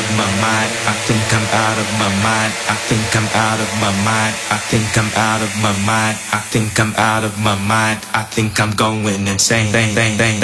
my mind. I think I'm out of my mind. I think I'm out of my mind. I think I'm out of my mind. I think I'm out of my mind. I think I'm going insane.